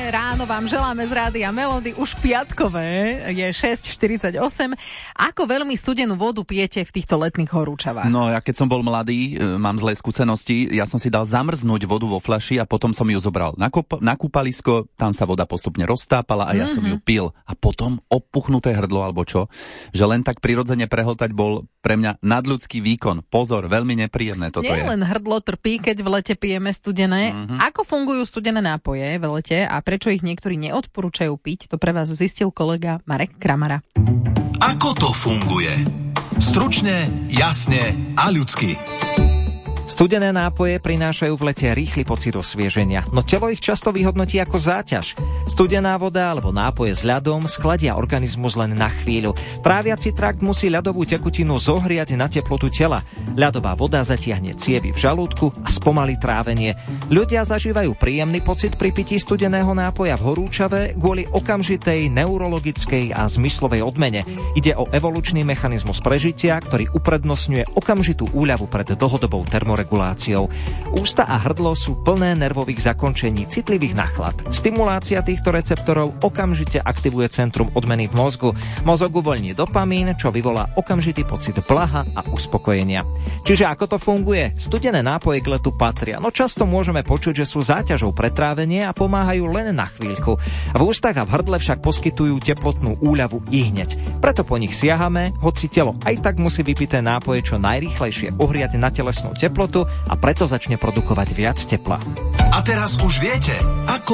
ráno vám želáme z Rádia Melody, už piatkové, je 6:48. Ako veľmi studenú vodu pijete v týchto letných horúčavách? No, ja keď som bol mladý, mám zlé skúsenosti, ja som si dal zamrznúť vodu vo fľaši a potom som ju zobral na kúpalisko, tam sa voda postupne roztápala a ja som ju pil. A potom opuchnuté hrdlo, alebo čo, že len tak prirodzene prehltať bol pre mňa nadľudský výkon. Pozor, veľmi nepríjemné toto je. Nie len hrdlo trpí, keď v lete pijeme studené. Ako fungujú studené nápoje v lete a prečo ich niektorí neodporúčajú piť, to pre vás zistil kolega Marek Kramara. Ako to funguje? Stručne, jasne a ľudsky. Studené nápoje prinášajú v lete rýchly pocit osvieženia, no telo ich často vyhodnotí ako záťaž. Studená voda alebo nápoje s ľadom schladia organizmus len na chvíľu. Tráviaci trakt musí ľadovú tekutinu zohriať na teplotu tela. Ľadová voda zatiahne cievy v žalúdku a spomalí trávenie. Ľudia zažívajú príjemný pocit pri pití studeného nápoja v horúčave kvôli okamžitej neurologickej a zmyslovej odmene. Ide o evolučný mechanizmus prežitia, ktorý uprednostňuje okamžitú úľavu pred dlhodobou reguláciou. Ústa a hrdlo sú plné nervových zakončení citlivých na chlad. Stimulácia týchto receptorov okamžite aktivuje centrum odmeny v mozgu. Mozog uvoľní dopamín, čo vyvolá okamžitý pocit blaha a uspokojenia. Čiže ako to funguje? Studené nápoje k letu patria, no často môžeme počuť, že sú záťažou pre trávenie a pomáhajú len na chvíľku. V ústach a v hrdle však poskytujú teplotnú úľavu ihneď. Preto po nich siahame, hoci telo aj tak musí vypité nápoje čo najrýchlejšie ohriať na telesnú teplotu a preto začne produkovať viac tepla. A teraz už viete, ako